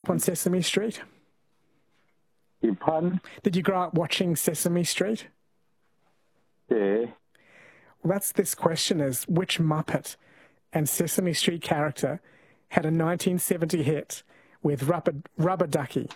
up on Sesame Street? Your pardon? Did you grow up watching Sesame Street? Yeah. Well, that's this question is, which Muppet and Sesame Street character had a 1970 hit with Rubber Ducky?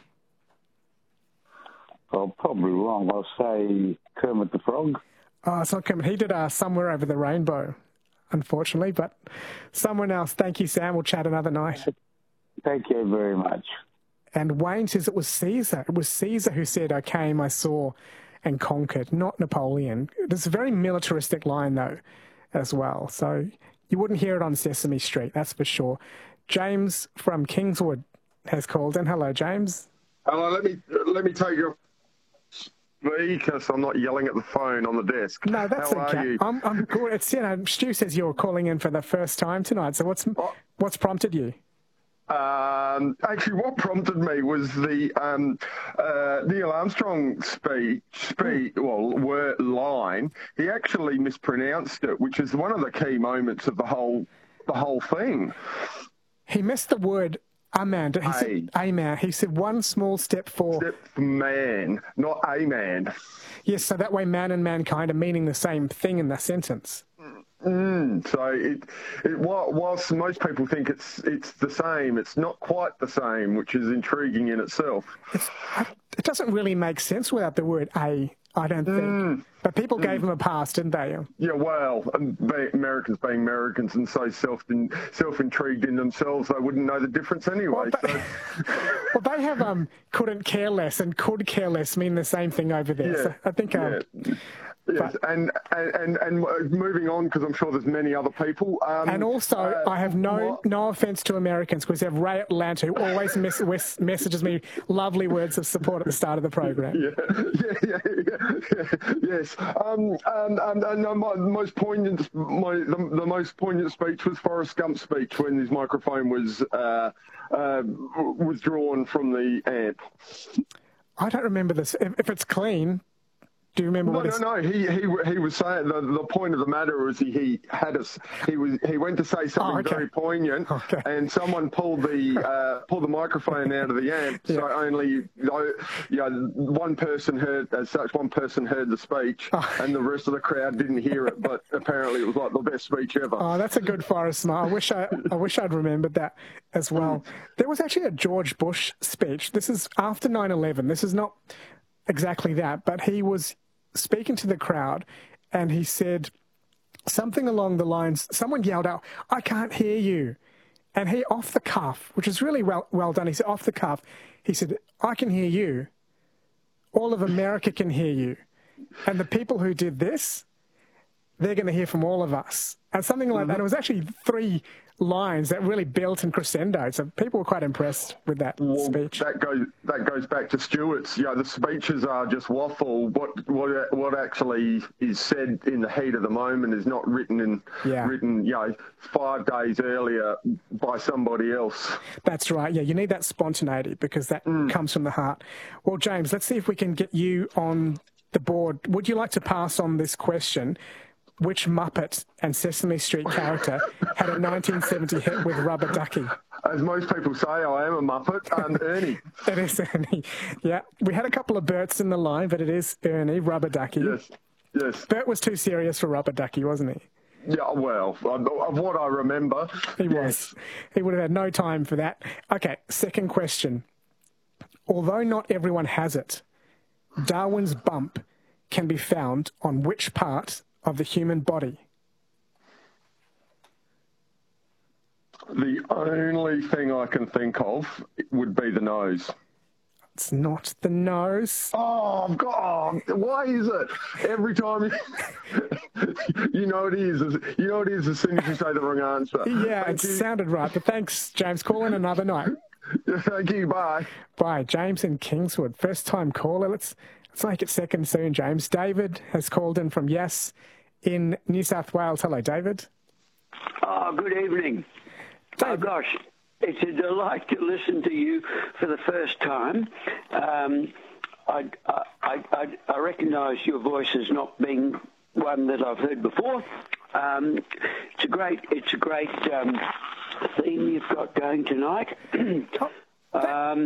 I'm probably wrong. I'll say Kermit the Frog. Oh, it's not Kermit. He did Somewhere Over the Rainbow, unfortunately, but someone else. Thank you, Sam. We'll chat another night. Thank you very much. And Wayne says it was Caesar. It was Caesar who said, I came, I saw, and conquered, not Napoleon. It's a very militaristic line, though, as well. So you wouldn't hear it on Sesame Street, that's for sure. James from Kingswood has called in. Hello, James. Hello, let me take your speaker so I'm not yelling at the phone on the desk. No, that's How okay. are you? I'm good. It's, Stu says you're calling in for the first time tonight. So what's prompted you? Actually, what prompted me was the Neil Armstrong line. He actually mispronounced it, which is one of the key moments of the whole thing. He missed the word "aman." He said "aman." He said one small step for man, not a man. Yes, so that way man and mankind are meaning the same thing in the sentence. So whilst most people think it's the same, it's not quite the same, which is intriguing in itself. It doesn't really make sense without the word "a," I don't think. But people gave them a pass, didn't they? Yeah, well, Americans being Americans and so self-intrigued in themselves, they wouldn't know the difference anyway. Well, they have couldn't care less, and could care less mean the same thing over there. Yeah, so I think. Yes, and moving on, because I'm sure there's many other people. And also, I have no offence to Americans, because we have Ray Atlanta, who always messages me lovely words of support at the start of the program. Yes. The most poignant speech was Forrest Gump's speech when his microphone was withdrawn from the amp. I don't remember this. If it's clean. Do you remember what? No. He was saying the point of the matter was he went to say something very poignant, and someone pulled the microphone out of the amp. Yeah. So only one person heard the speech, and the rest of the crowd didn't hear it. But apparently, it was like the best speech ever. Oh, that's a good Forrest smile. I wish I'd remembered that as well. There was actually a George Bush speech. This is after 9/11. This is not exactly that, but he was speaking to the crowd, and he said something along the lines, someone yelled out, "I can't hear you." And he, off the cuff, which is really well done, he said, off the cuff, he said, "I can hear you. All of America can hear you. And the people who did this, they're going to hear from all of us." And something like that. It was actually 3 lines that really built and crescendoed. So people were quite impressed with that speech. That goes back to Stewart's. The speeches are just waffle. What actually is said in the heat of the moment is not written 5 days earlier by somebody else. That's right. Yeah, you need that spontaneity because that comes from the heart. Well, James, let's see if we can get you on the board. Would you like to pass on this question? Which Muppet and Sesame Street character had a 1970 hit with Rubber Ducky? As most people say, I am a Muppet. Ernie. It is Ernie. Yeah, we had a couple of Berts in the line, but it is Ernie, Rubber Ducky. Yes. Bert was too serious for Rubber Ducky, wasn't he? Yeah, well, of what I remember. He was. He would have had no time for that. Okay, second question. Although not everyone has it, Darwin's bump can be found on which part of the human body? The only thing I can think of would be the nose. It's not the nose. Oh, God. Why is it? Every time you know it is. You know it is as soon as you say the wrong answer. Yeah, it sounded right. But thanks, James. Call in another night. Thank you. Bye. Bye. James in Kingswood. First time caller. Let's make it second soon, James. David has called in from Yes in New South Wales. Hello, David. Oh, good evening. Oh, gosh, it's a delight to listen to you for the first time. I recognise your voice as not being one that I've heard before. It's a great theme you've got going tonight.